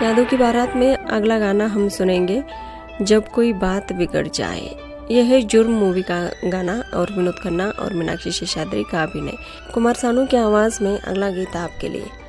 यादों की बारात में अगला गाना हम सुनेंगे जब कोई बात बिगड़ जाए। यह है जुर्म मूवी का गाना और विनोद खन्ना और मीनाक्षी शेषाद्री का अभिनय। कुमार सानू की आवाज में अगला गीत आपके लिए।